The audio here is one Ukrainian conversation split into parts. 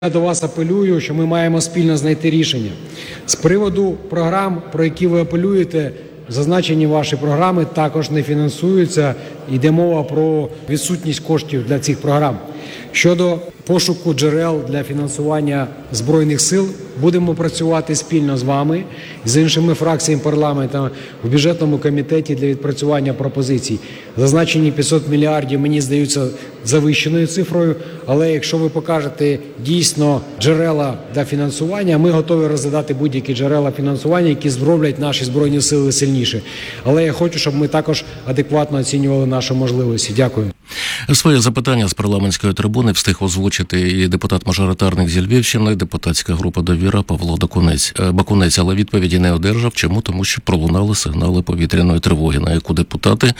Я до вас апелюю, що ми маємо спільно знайти рішення. З приводу програм, про які ви апелюєте, зазначені ваші програми також не фінансуються. Йде мова про відсутність коштів для цих програм. Щодо пошуку джерел для фінансування Збройних сил, будемо працювати спільно з вами, з іншими фракціями парламенту в бюджетному комітеті для відпрацювання пропозицій. Зазначені 500 мільярдів, мені здаються, завищеною цифрою, але якщо ви покажете дійсно джерела для фінансування, ми готові розглядати будь-які джерела фінансування, які зроблять наші Збройні сили сильніше. Але я хочу, щоб ми також адекватно оцінювали наші можливості. Дякую. Своє запитання з парламентської трибуни встиг озвучити і депутат-мажоритарник зі Львівщини, депутатська група «Довіра» Павло Бакунець, але відповіді не одержав. Чому? Тому що пролунали сигнали повітряної тривоги, на яку депутати,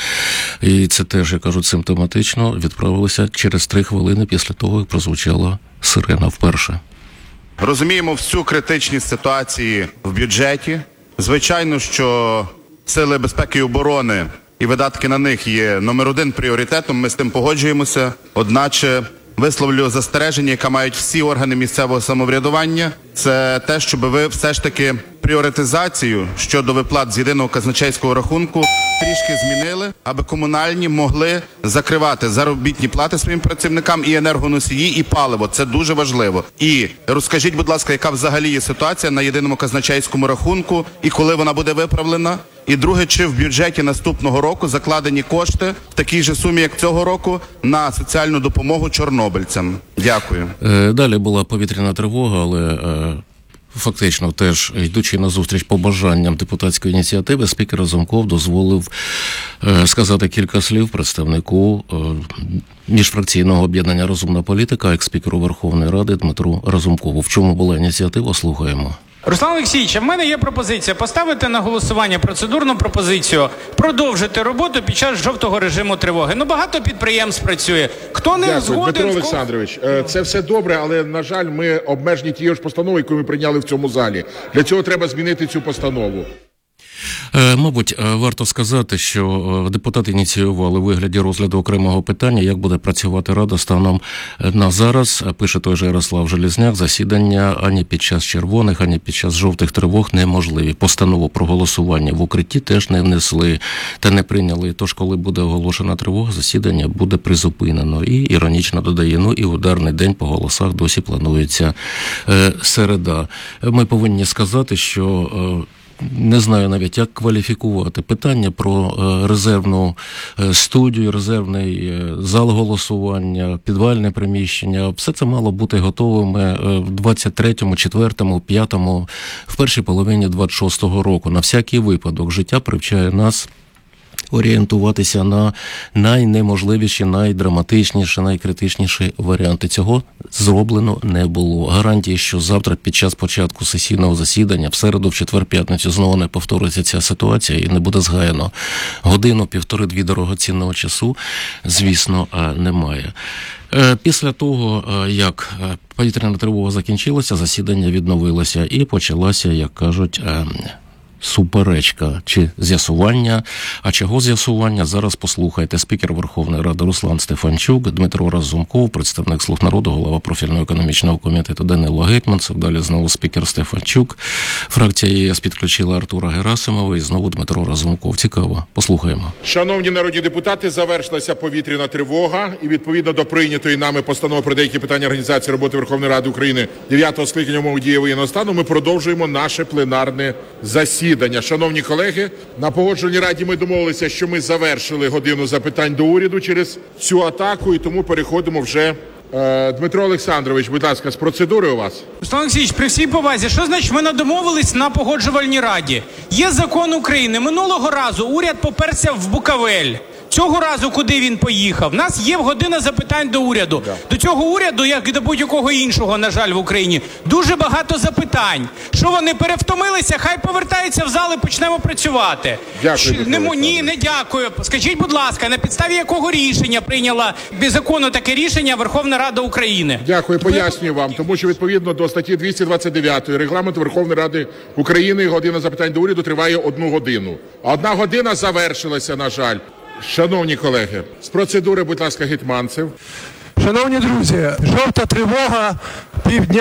і це теж, як кажуть, симптоматично, відправилися через 3 хвилини після того, як прозвучала сирена вперше. Розуміємо всю критичність ситуації в бюджеті. Звичайно, що сили безпеки і оборони і видатки на них є номер 1 пріоритетом, ми з тим погоджуємося. Одначе висловлю застереження, яке мають всі органи місцевого самоврядування, це те, щоб ви все ж таки пріоритизацію щодо виплат з єдиного казначейського рахунку трішки змінили, аби комунальні могли закривати заробітні плати своїм працівникам і енергоносії, і паливо. Це дуже важливо. І розкажіть, будь ласка, яка взагалі є ситуація на єдиному казначейському рахунку і коли вона буде виправлена? І друге, чи в бюджеті наступного року закладені кошти в такій же сумі, як цього року, на соціальну допомогу чорнобильцям? Дякую. Далі була повітряна тривога, але фактично теж, йдучи на зустріч побажанням депутатської ініціативи, спікер Разумков дозволив сказати кілька слів представнику міжфракційного об'єднання «Розумна політика», екс-спікеру Верховної Ради Дмитру Разумкову. В чому була ініціатива? Слухаємо. Руслан Олексійович, в мене є пропозиція поставити на голосування процедурну пропозицію продовжити роботу під час жовтого режиму тривоги. Багато підприємств працює. Хто не згоден... Дмитро Олександрович, це все добре, але, на жаль, ми обмежені тією ж постановою, яку ми прийняли в цьому залі. Для цього треба змінити цю постанову. Мабуть, варто сказати, що депутати ініціювали у вигляді розгляду окремого питання, як буде працювати Рада станом на зараз. Пише той же Ярослав Железняк, засідання ані під час червоних, ані під час жовтих тривог неможливі. Постанову про голосування в укритті теж не внесли та не прийняли. Тож, коли буде оголошена тривога, засідання буде призупинено. І іронічно додає, і ударний день по голосах досі планується середа. Ми повинні сказати, що... Не знаю навіть, як кваліфікувати питання про резервну студію, резервний зал голосування, підвальне приміщення. Все це мало бути готовими в 23-му, 4-му, 5-му, в першій половині 26-го року. На всякий випадок життя привчає нас орієнтуватися на найнеможливіші, найдраматичніші, найкритичніші варіанти. Цього зроблено не було. Гарантії, що завтра під час початку сесійного засідання, в середу, в четвер, п'ятницю знову не повториться ця ситуація і не буде згаяно годину, 1,5-2 дорогоцінного часу, звісно, немає. Після того, як повітряна тривога закінчилася, засідання відновилося і почалася, як кажуть, суперечка чи з'ясування. А чого з'ясування? Зараз послухайте. Спікер Верховної Ради Руслан Стефанчук, Дмитро Разумков, представник «Слуг народу», голова профільного економічного комітету Данило Гетманцев, далі знову спікер Стефанчук. Фракція ЄС підключила Артура Герасимова і знову Дмитро Разумков. Цікаво. Послухаємо. Шановні народні депутати, завершилася повітряна тривога і відповідно до прийнятої нами постанови про деякі питання організації роботи Верховної Ради України 9-го скликання умов дії воєнного стану, ми продовжуємо наше пленарне засідання. Шановні колеги, на Погоджувальній раді ми домовилися, що ми завершили годину запитань до уряду через цю атаку, і тому переходимо вже. Дмитро Олександрович, будь ласка, з процедури у вас. Руслан Олексійович, при всій повазі, що значить ми не домовились на Погоджувальній раді? Є закон України. Минулого разу уряд поперся в Буковель. Цього разу куди він поїхав? У нас є година запитань до уряду. Да. До цього уряду, як і до будь-якого іншого, на жаль, в Україні, дуже багато запитань. Що вони перевтомилися? Хай повертаються в зал і почнемо працювати. Дякую. Ні, не дякую. Скажіть, будь ласка, на підставі якого рішення прийняла без закону таке рішення Верховна Рада України? Дякую, пояснюю вам. Тому що відповідно до статті 229 Регламенту Верховної Ради України година запитань до уряду триває 1 годину. 1 година завершилася, на жаль. Шановні колеги, з процедури, будь ласка, Гетманцев. Шановні друзі, жовта тривога, півдня.